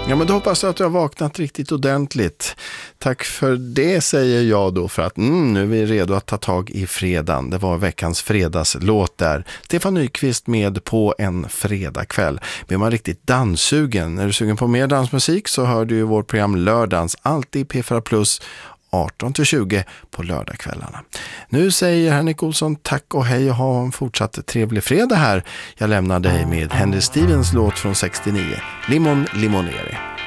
Ja, men då hoppas jag att du har vaknat riktigt ordentligt. Tack för det, säger jag då, för att nu är vi redo att ta tag i fredagen. Det var veckans fredagslåt där. Stefan Nyqvist med På en fredagkväll. Blir man riktigt danssugen? Är du sugen på mer dansmusik så hör du ju vårt program Lördagens, alltid P4 Plus 18-20 på lördagskvällarna. Nu säger Henrik Olsson tack och hej och ha en fortsatt trevlig fredag här. Jag lämnar dig med Henry Stevens låt från 69, Limon Limonere.